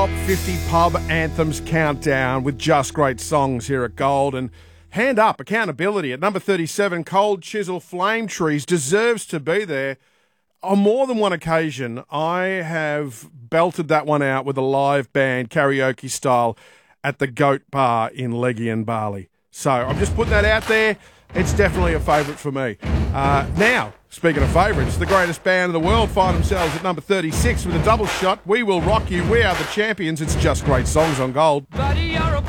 Top 50 Pub Anthems Countdown with just great songs here at Gold. And hand up, accountability at number 37, Cold Chisel Flame Trees deserves to be there. On more than one occasion, I have belted that one out with a live band, karaoke style, at the Goat Bar in Leggy and Barley. So I'm just putting that out there. It's definitely a favourite for me. Now, speaking of favourites, the greatest band in the world find themselves at number 36 with a double shot. We Will Rock You. We are the champions. It's just great songs on Gold. Buddy, you're a